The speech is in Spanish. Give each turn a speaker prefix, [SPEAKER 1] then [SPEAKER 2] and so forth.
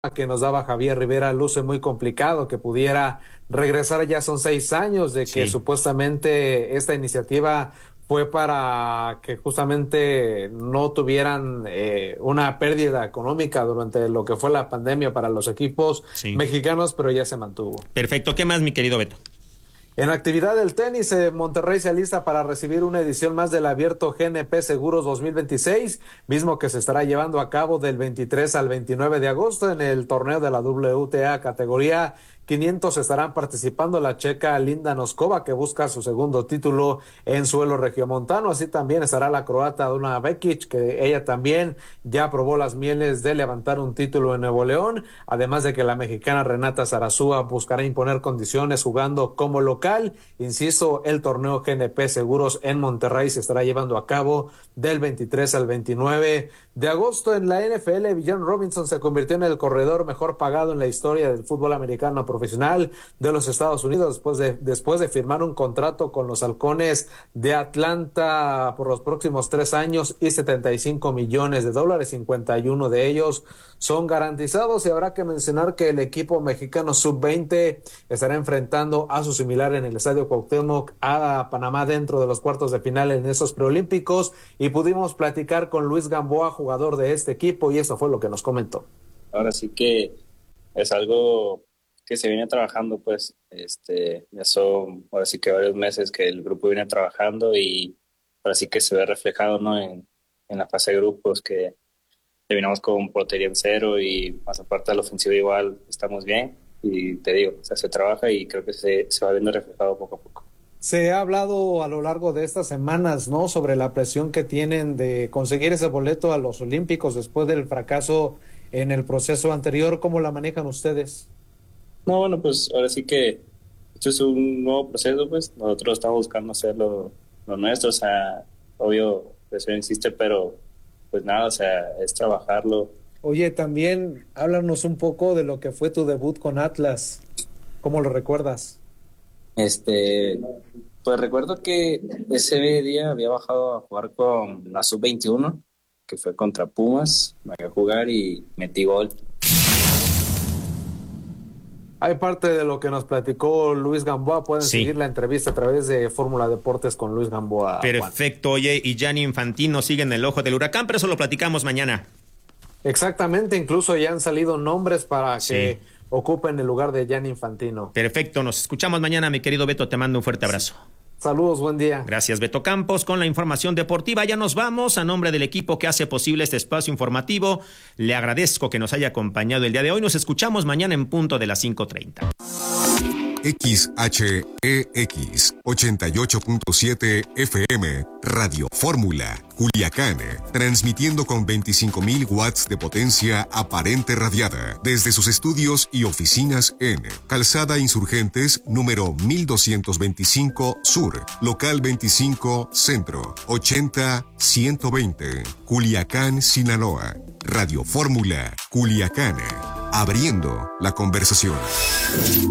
[SPEAKER 1] que nos daba Javier Rivera luce muy complicado que pudiera regresar. Ya son 6 años de que
[SPEAKER 2] Sí,
[SPEAKER 1] supuestamente esta iniciativa fue para que justamente no tuvieran una pérdida económica durante lo que fue la pandemia para los equipos
[SPEAKER 2] sí.
[SPEAKER 1] mexicanos, pero ya se mantuvo.
[SPEAKER 2] Perfecto. ¿Qué más, mi querido Beto?
[SPEAKER 1] En actividad del tenis, Monterrey se alista para recibir una edición más del Abierto GNP Seguros 2026, mismo que se estará llevando a cabo del 23 al 29 de agosto en el torneo de la WTA categoría 500. Estarán participando la checa Linda Noskova, que busca su segundo título en suelo regiomontano. Así también estará la croata Duna Vekic, que ella también ya probó las mieles de levantar un título en Nuevo León, además de que la mexicana Renata Zarazúa buscará imponer condiciones jugando como local. Insisto, el torneo GNP Seguros en Monterrey se estará llevando a cabo del 23 al 29 de agosto. En la NFL, Villan Robinson se convirtió en el corredor mejor pagado en la historia del fútbol americano profesional de los Estados Unidos después de firmar un contrato con los Halcones de Atlanta por los próximos 3 años y $75 millones, 51 de ellos son garantizados. Y habrá que mencionar que el equipo mexicano sub-20 estará enfrentando a su similar en el Estadio Cuauhtémoc a Panamá dentro de los cuartos de final en esos preolímpicos, y pudimos platicar con Luis Gamboa, jugador de este equipo, y eso fue lo que nos comentó.
[SPEAKER 3] Ahora sí que es algo que se viene trabajando, pues, ya son ahora sí que varios meses que el grupo viene trabajando y ahora sí que se ve reflejado, ¿no? En la fase de grupos que terminamos con portería en cero y más aparte de la ofensiva igual estamos bien y te digo, o sea, se trabaja y creo que se va viendo reflejado poco a poco.
[SPEAKER 1] Se ha hablado a lo largo de estas semanas, ¿no?, sobre la presión que tienen de conseguir ese boleto a los Olímpicos después del fracaso en el proceso anterior. ¿Cómo la manejan ustedes?
[SPEAKER 3] No, bueno, pues ahora sí que esto es un nuevo proceso, pues nosotros estamos buscando hacer lo nuestro, o sea, obvio, eso insiste, pero pues nada, o sea, es trabajarlo.
[SPEAKER 1] Oye, también háblanos un poco de lo que fue tu debut con Atlas. ¿Cómo lo recuerdas?
[SPEAKER 3] Este, pues recuerdo que ese día había bajado a jugar con la sub-21, que fue contra Pumas, me fui a jugar y metí gol.
[SPEAKER 1] Hay parte de lo que nos platicó Luis Gamboa. Pueden seguir
[SPEAKER 2] Sí.
[SPEAKER 1] la entrevista a través de Fórmula Deportes con Luis Gamboa, Juan.
[SPEAKER 2] Perfecto. Oye, y Gianni Infantino sigue en el ojo del huracán, pero eso lo platicamos mañana.
[SPEAKER 1] Exactamente, incluso ya han salido nombres para
[SPEAKER 2] Sí.
[SPEAKER 1] que ocupen el lugar de Gianni Infantino.
[SPEAKER 2] Perfecto. Nos escuchamos mañana, mi querido Beto. Te mando un fuerte abrazo.
[SPEAKER 1] Saludos, buen día.
[SPEAKER 2] Gracias, Beto Campos, con la información deportiva. Ya nos vamos. A nombre del equipo que hace posible este espacio informativo, le agradezco que nos haya acompañado el día de hoy. Nos escuchamos mañana en punto de las 5:30.
[SPEAKER 4] XHEX 88.7 FM, Radio Fórmula, Culiacán, transmitiendo con 25.000 watts de potencia aparente radiada desde sus estudios y oficinas en Calzada Insurgentes número 1225 Sur, local 25 Centro, 80-120, Culiacán, Sinaloa. Radio Fórmula, Culiacán, abriendo la conversación.